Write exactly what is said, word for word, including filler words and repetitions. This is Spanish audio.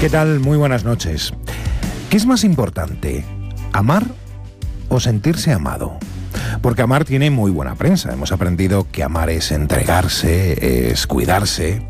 ¿Qué tal? Muy buenas noches. ¿Qué es más importante, amar o sentirse amado? Porque amar tiene muy buena prensa. Hemos aprendido que amar es entregarse, es cuidarse.